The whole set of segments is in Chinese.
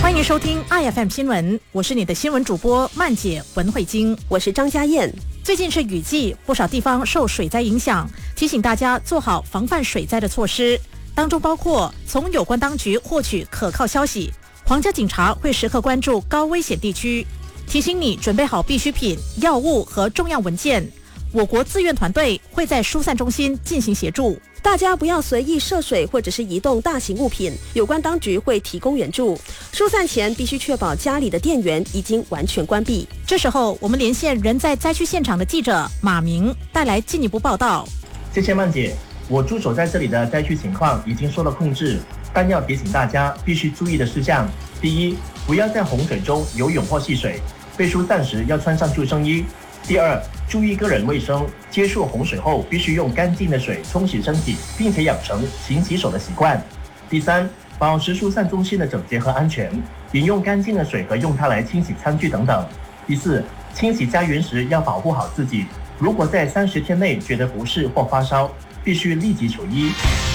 欢迎收听 IFM 新闻，我是你的新闻主播曼姐文慧晶， 我是张嘉燕。 最近是雨季，不少地方受水灾影响，提醒大家做好防范水灾的措施，当中包括从有关当局获取可靠消息，皇家警察会时刻关注高危险地区，提醒你准备好必需品、药物和重要文件。我国自愿团队会在疏散中心进行协助。 大家不要随意涉水或者是移动大型物品，有关当局会提供援助。疏散前必须确保家里的电源已经完全关闭。 这时候我们连线人在灾区现场的记者马明，带来进一步报道。 谢谢曼姐，我驻守在这里的灾区情况已经受到控制，但要提醒大家必须注意的事项：第一，不要在洪水中游泳或戏水，被疏散时要穿上救生衣。第二，注意个人卫生，接触洪水后必须用干净的水冲洗身体，并且养成勤洗手的习惯。第三，保持疏散中心的整洁和安全，饮用干净的水和用它来清洗餐具等等。第四，清洗家园时要保护好自己，如果在30天内觉得不适或发烧，必须立即求医。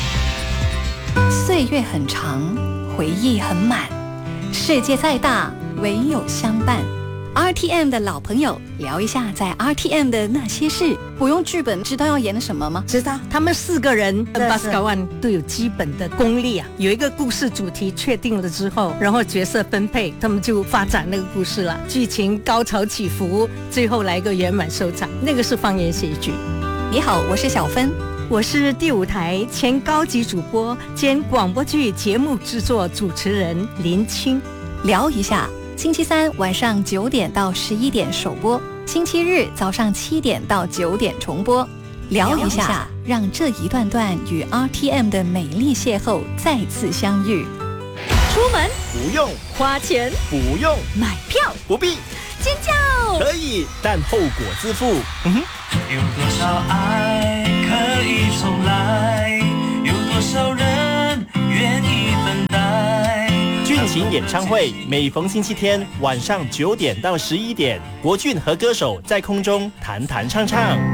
岁月很长，回忆很满，世界再大，唯有相伴。RTM 的老朋友聊一下在 RTM 的那些事。不用剧本知道要演什么吗？ 知道，他们4个人巴斯卡万都有基本的功力啊。有一个故事主题确定了之后，然后角色分配，他们就发展那个故事了，剧情高潮起伏，最后来一个圆满收场，那个是方言喜剧。 你好，我是小芬， 我是第5台前高级主播兼广播剧节目制作主持人林青。 聊一下星期3晚上9点到11点首播，星期日早上7点到9点重播。聊一下，让这一段段与 RTM 的美丽邂逅再次相遇。 出门不用， 花钱不用， 买票不必， 尖叫可以，但后果自负。 有多少爱可以重来？有多少人愿意等待？ 俊情演唱会每逢星期天晚上9点到11点，国俊和歌手在空中弹弹唱唱。